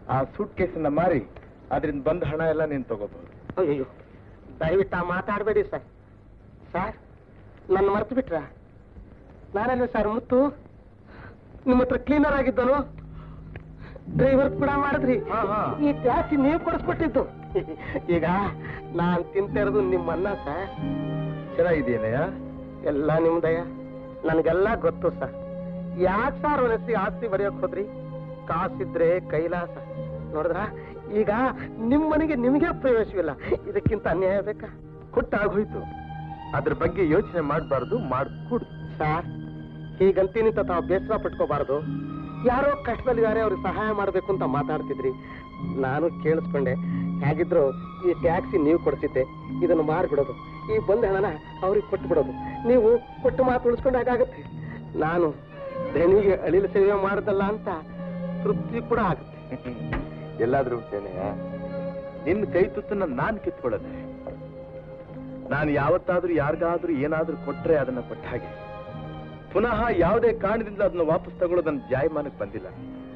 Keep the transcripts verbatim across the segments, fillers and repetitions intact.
ಆ ಸೂಟ್ ಕೇಸನ್ನ ಮಾರಿ ಅದರಿಂದ ಬಂದ ಹಣ ಎಲ್ಲ ನೀನು ತಗೋಬಹುದು. ಅಯ್ಯೋ, ದಯವಿಟ್ಟು ಮಾತಾಡಬೇಡಿ ಸರ್. ಸರ್, ನನ್ನ ಮರ್ತು ಬಿಟ್ರ? ನಾನಲ್ಲ ಸರ್ ಮುತ್ತು, ನಿಮ್ಮ ಹತ್ರ ಕ್ಲೀನರ್ ಆಗಿದ್ದನು, ಡ್ರೈವರ್ ಕೂಡ ಮಾಡಿದ್ರಿ. ಈ ಟ್ಯಾಕ್ಸಿ ನೀವು ಕೊಡಿಸ್ಕೊಟ್ಟಿದ್ದು. ಈಗ ನಾನ್ ತಿಂತಿರೋದು ನಿಮ್ಮನ್ನ ಸರ್. ಚೆನ್ನಾಗಿದೆಯೇನಯ್ಯ? ಎಲ್ಲ ನಿಮ್ದಯ್ಯ, ನನ್ಗೆಲ್ಲ ಗೊತ್ತು ಸರ್. ಯಾಕೆ ಸರ್ ಒನಸಿ ಆಸ್ತಿ ಬರೆಯೋಕ್ ಹೋದ್ರಿ? ಕಾಸಿದ್ರೆ ಕೈಲಾಸ. ನೋಡಿದ್ರ, ಈಗ ನಿಮ್ ಮನೆಗೆ ನಿಮಗೆ ಪ್ರವೇಶವಿಲ್ಲ. ಇದಕ್ಕಿಂತ ಅನ್ಯಾಯ ಬೇಕಾ? ಕೊಟ್ಟಾಗೋಯ್ತು, ಅದ್ರ ಬಗ್ಗೆ ಯೋಚನೆ ಮಾಡಬಾರ್ದು, ಮಾಡ್ಕೊಡು. ಸರ್, ಹೀಗಂತೀನಿ ತಾವು ಬೇಸರ ಪಟ್ಕೋಬಾರ್ದು. ಯಾರೋ ಕಷ್ಟದಲ್ಲಿದ್ದಾರೆ, ಅವ್ರಿಗೆ ಸಹಾಯ ಮಾಡ್ಬೇಕು ಅಂತ ಮಾತಾಡ್ತಿದ್ರಿ. ನಾನು ಕೇಳಿಸ್ಕೊಂಡೆ. ಹೇಗಿದ್ರು ಈ ಟ್ಯಾಕ್ಸಿ ನೀವು ಕೊಡ್ತಿದ್ದೆ, ಇದನ್ನು ಮಾರ್ಬಿಡೋದು, ಈ ಬಂದ ಹಣನ ಅವ್ರಿಗೆ ಕೊಟ್ಟು ಬಿಡೋದು. ನೀವು ಕೊಟ್ಟು ಮಾತು ಉಳಿಸ್ಕೊಂಡಾಗತ್ತೆ. ನಾನು ದಣಿಗೆ ಅಳಿಲು ಸೇವೆ ಮಾಡ್ದಲ್ಲ ಅಂತ ತೃಪ್ತಿ ಕೂಡ ಆಗುತ್ತೆ. ಎಲ್ಲಾದ್ರೂ ಉಂಟೇನೆಯ? ನಿನ್ನ ಕೈ ತುತ್ತನ್ನ ನಾನ್ ಕಿತ್ಕೊಳ್ಳೋದೆ. ನಾನು ಯಾವತ್ತಾದ್ರೂ ಯಾರಿಗಾದ್ರೂ ಏನಾದ್ರೂ ಕೊಟ್ರೆ ಅದನ್ನ ಕೊಟ್ಟ ಹಾಗೆ, ಪುನಃ ಯಾವುದೇ ಕಾರಣದಿಂದ ಅದನ್ನ ವಾಪಸ್ ತಗೊಳ್ಳೋದು ನನ್ನ ಜಾಯಮಾನಕ್ಕೆ ಬಂದಿಲ್ಲ.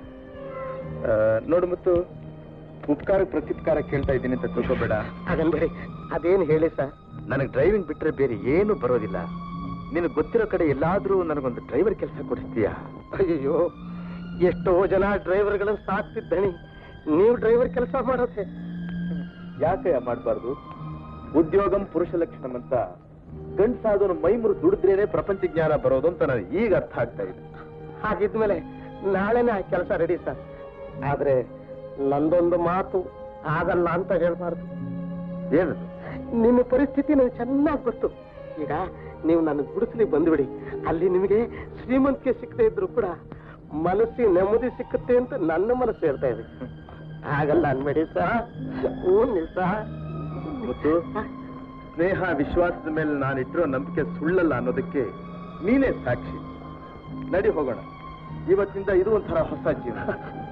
ನೋಡು ಮತ್ತು ಉಪಕಾರ ಪ್ರತ್ಯುಪಕಾರ ಕೇಳ್ತಾ ಇದ್ದೀನಿ ಅಂತ ತಿಳ್ಕೊಬೇಡ. ಅದನ್ಬೇಡಿ, ಅದೇನು ಹೇಳಿ ಸರ್. ನನಗೆ ಡ್ರೈವಿಂಗ್ ಬಿಟ್ರೆ ಬೇರೆ ಏನು ಬರೋದಿಲ್ಲ. ನಿನಗೆ ಗೊತ್ತಿರೋ ಕಡೆ ಎಲ್ಲಾದ್ರೂ ನನಗೊಂದು ಡ್ರೈವರ್ ಕೆಲಸ ಕೊಡಿಸ್ತೀಯಾ? ಅಯ್ಯೋ, ಎಷ್ಟೋ ಜನ ಡ್ರೈವರ್ಗಳನ್ನು ಸಾಕ್ತಿದ್ದಣಿ, ನೀವು ಡ್ರೈವರ್ ಕೆಲಸ ಮಾಡೋದೆ ಯಾಕೆ ಮಾಡಬಾರ್ದು? ಉದ್ಯೋಗಂ ಪುರುಷ ಲಕ್ಷಣಂ ಅಂತ ಗಂಡ್ಸಾದವನು ಮೈ ಮುರು ದುಡಿದ್ರೇನೆ ಪ್ರಪಂಚ ಜ್ಞಾನ ಬರೋದು ಅಂತ ನನಗೆ ಈಗ ಅರ್ಥ ಆಗ್ತಾ ಇದೆ. ಹಾಗಿದ್ಮೇಲೆ ನಾಳೆನೇ ಆ ಕೆಲಸ ರೆಡಿ ಸರ್. ಆದ್ರೆ ನಂದೊಂದು ಮಾತು ಆಗಲ್ಲ ಅಂತ ಹೇಳ್ಬಾರ್ದು. ಏನದು? ನಿಮ್ಮ ಪರಿಸ್ಥಿತಿ ನನಗೆ ಚೆನ್ನಾಗಿ ಗೊತ್ತು. ಈಗ ನೀವು ನನ್ನ ಗುಡಿಸಲಿಗೆ ಬಂದ್ಬಿಡಿ. ಅಲ್ಲಿ ನಿಮಗೆ ಶ್ರೀಮಂತಿಕೆ ಸಿಕ್ಕದೇ ಇದ್ರು ಕೂಡ ಮನಸ್ಸಿಗೆ ನೆಮ್ಮದಿ ಸಿಕ್ಕುತ್ತೆ ಅಂತ ನನ್ನ ಮನಸ್ಸು ಹೇಳ್ತಾ ಇದೆ. ಆಗಲ್ಲ ಅನ್ಬೇಡಿ ಸರ್. ಹ್ಞೂ ಸರ್. ಮತ್ತು ಸ್ನೇಹ ವಿಶ್ವಾಸದ ಮೇಲೆ ನಾನಿಟ್ಟಿರೋ ನಂಬಿಕೆ ಸುಳ್ಳಲ್ಲ ಅನ್ನೋದಕ್ಕೆ ನೀನೇ ಸಾಕ್ಷಿ. ನಡಿ ಹೋಗೋಣ. ಇವತ್ತಿಂದ ಇದು ಒಂಥರ ಹೊಸ ಜೀವನ.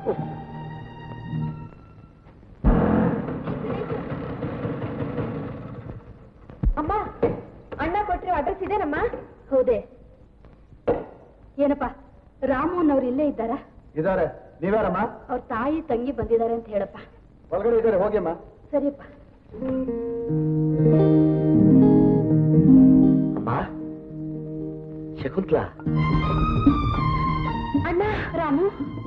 ಅಮ್ಮ, ಅಣ್ಣ ಕೊಟ್ಟಿರೋ ಅಡ್ರೆಸ್ ಇದೇನಮ್ಮ? ಹೌದೇ. ಏನಪ್ಪ, ರಾಮುನವ್ರು ಇಲ್ಲೇ ಇದ್ದಾರಾ? ಇದಾರೆ. ನೀವ್ಯಾರಮ್ಮ? ಅವ್ರ ತಾಯಿ ತಂಗಿ ಬಂದಿದ್ದಾರೆ ಅಂತ ಹೇಳಪ್ಪ. ಒಳಗಡೆ ಇದ್ದಾರೆ, ಹೋಗಿಯಮ್ಮ. ಸರಿಯಪ್ಪ. ಅಮ್ಮ, ಶಕುಂತ್ಲಾ. ಅಣ್ಣ, ರಾಮು.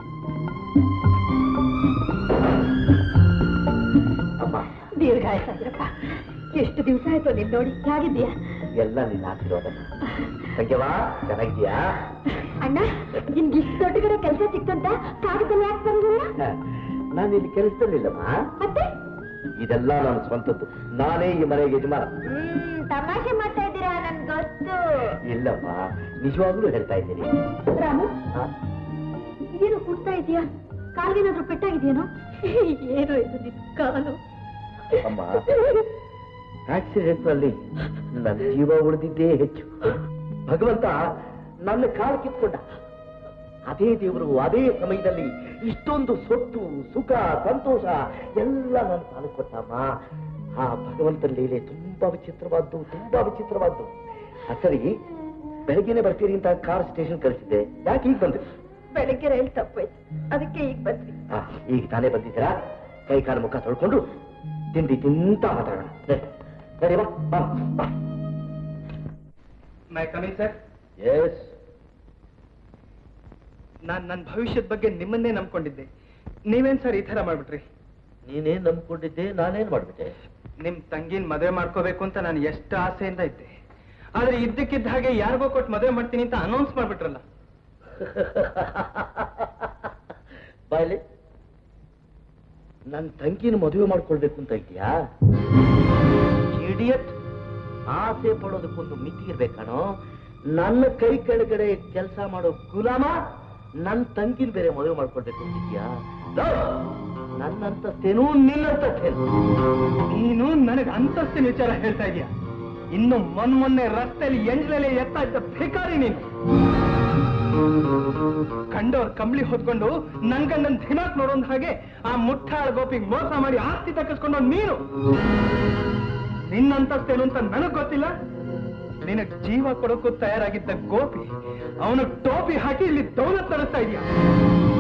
ಅಮ್ಮ, ದೀರ್ಘಾಯಸ್ರಪ್ಪ. ಎಷ್ಟು ದಿವಸ ಆಯ್ತು ನೀನ್ ನೋಡಿ. ಹೇಗಿದ್ದೀಯಾ? ಎಲ್ಲ ನಿನ್ನ ಆಶೀರ್ವಾದಮ್ಮ. ಸಂಖ್ಯವಾ, ಚೆನ್ನಾಗಿದ್ಯಾ? ಅಣ್ಣ, ನಿನ್ಗೆ ಇಷ್ಟು ದೊಡ್ಡಗಡೆ ಕೆಲಸ ಸಿಕ್ತಂತ ಕಾಗದಲ್ಲಿ ಯಾಕೆ ಬಂದಿಲ್ಲ? ನಾನು ಇಲ್ಲಿ ಕೆಲಸದಲ್ಲಿಲ್ಲಮ್ಮ. ಮತ್ತೆ ಇದೆಲ್ಲ ನನ್ನ ಸ್ವಂತದ್ದು. ನಾನೇ ಈ ಮನೆಗೆ ಯಜಮಾನ. ಹ್ಮ್ ತಮಾಷೆ ಮಾಡ್ತಾ ಇದ್ದೀರಾ, ನನ್ ಗೊತ್ತು. ಇಲ್ಲಮ್ಮ, ನಿಜವಾಗ್ಲೂ ಹೇಳ್ತಾ ಇದ್ದೀನಿ. ರಾಮು, ಇದೇನು ಕುಡ್ತಾ ಇದೀಯಾ? ಕಾಲ್ಗೇನಾದ್ರೂ ಪೆಟ್ಟಾಗಿದೆಯೇನೋ? ಏನೋ ಇದು ನಿನ್ ಕಾಲು. ಅಮ್ಮ, ಆಕ್ಸಿಡೆಂಟ್ ನಲ್ಲಿ ನನ್ನ ಜೀವ ಉಳಿದಿದ್ದೇ ಹೆಚ್ಚು. ಭಗವಂತ ನನ್ನ ಕಾಲು ಕಿತ್ಕೊಂಡ. ಅದೇ ದೇವರು ಅದೇ ಸಮಯದಲ್ಲಿ ಇಷ್ಟೊಂದು ಸೊತ್ತು ಸುಖ ಸಂತೋಷ ಎಲ್ಲ ನನ್ನ ಪಾಲು ಕೊಟ್ಟಮ್ಮ. ಆ ಭಗವಂತನ ಲೀಲೆ ತುಂಬಾ ವಿಚಿತ್ರವಾದ್ದು, ತುಂಬಾ ವಿಚಿತ್ರವಾದ್ದು. ಸರಿ, ಬೆಳಗ್ಗೆನೆ ಬರ್ತೀರಿ ಅಂತ ಕಾರ್ ಸ್ಟೇಷನ್ ಕಳಿಸಿದ್ದೆ, ಯಾಕೆ ಈಗ ಬಂದ್ರಿ? ಬೆಳಗ್ಗೆ ರೈಲ್ ತಪ್ಪಾಯ್ತು, ಅದಕ್ಕೆ ಈಗ ಬಂದ್ವಿ. ಈಗ ತಾನೇ ಬಂದಿದ್ದೀರಾ? ಕೈ ಕಾಲು ಮುಖ ತೊಳ್ಕೊಂಡು ತಿಂಡಿ ತಿಂತ ಮಾತಾಡೋಣ. ಸರಿ ಬಾ. ಮೈ ಕಮಿಂಗ್ ಸರ್? ಎಸ್. ನಾನ್ ನನ್ನ ಭವಿಷ್ಯದ ಬಗ್ಗೆ ನಿಮ್ಮನ್ನೇ ನಂಬ್ಕೊಂಡಿದ್ದೆ. ನೀವೇನ್ ಸರ್ ಈ ತರ ಮಾಡ್ಬಿಟ್ರಿ? ನೀನೇನ್ ನಂಬ್ಕೊಂಡಿದ್ದೆ, ನಾನೇನ್ ಮಾಡ್ಬಿಟ್ಟೆ? ನಿಮ್ ತಂಗಿನ ಮದುವೆ ಮಾಡ್ಕೋಬೇಕು ಅಂತ ನಾನು ಎಷ್ಟು ಆಸೆಯಿಂದ ಇದ್ದೆ. ಆದ್ರೆ ಇದ್ದಕ್ಕಿದ್ದ ಹಾಗೆ ಯಾರಿಗೋ ಕೊಟ್ಟು ಮದುವೆ ಮಾಡ್ತೀನಿ ಅಂತ ಅನೌನ್ಸ್ ಮಾಡ್ಬಿಟ್ರಲ್ಲ. ಬಾಯ್ಲಿ, ನನ್ನ ತಂಗಿನ ಮದುವೆ ಮಾಡ್ಕೊಳ್ಬೇಕು ಅಂತ ಇದೆಯಾ? ಇಡಿಯಟ್, ಆಸೆ ಪಡೋದಕ್ಕೊಂದು ಮಿತಿ ಇರ್ಬೇಕಣೋ. ನನ್ನ ಕೈ ಕೆಳಗಡೆ ಕೆಲಸ ಮಾಡೋ ಗುಲಾಮ ನನ್ನ ತಂಗಿನ ಬೇರೆ ಮದುವೆ ಮಾಡ್ಕೊಳ್ಬೇಕು ಅಂತಿದ್ಯಾ? ನನ್ನಂತಸ್ತೇನು ನಿನ್ನಂತಸ್ತೇನು? ನೀನು ನನಗೆ ಅಂತಸ್ತಿನ ವಿಚಾರ ಹೇಳ್ತಾ ಇದೀಯ? ಇನ್ನು ಮೊನ್ ಮೊನ್ನೆ ರಸ್ತೆಯಲ್ಲಿ ಎಂಜ್ಲಲ್ಲಿ ಎತ್ತಾ ಇದ್ದ ಭಿಕಾರಿ ನೀನು. ಕಂಡವ್ರ ಕಂಬಳಿ ಹೊತ್ಕೊಂಡು ನನ್ ಗಂಡನ್ ದಿನಾಕ್ ನೋಡೋದ್ ಹಾಗೆ ಆ ಮುಟ್ಟಾಳ ಗೋಪಿಗೆ ಮೋಸ ಮಾಡಿ ಆಸ್ತಿ ತಕ್ಕಿಸ್ಕೊಂಡು ನೀನು. ನಿನ್ನಂತಸ್ತೇನು ಅಂತ ನನಗ್ ಗೊತ್ತಿಲ್ಲ. ನಿನಗ್ ಜೀವ ಕೊಡೋಕ್ಕೂ ತಯಾರಾಗಿದ್ದ ಗೋಪಿ ಅವನು ಟೋಪಿ ಹಾಕಿ ಇಲ್ಲಿ ದೌಲತ್ ನಡೆಸ್ತಾ ಇದೀಯ.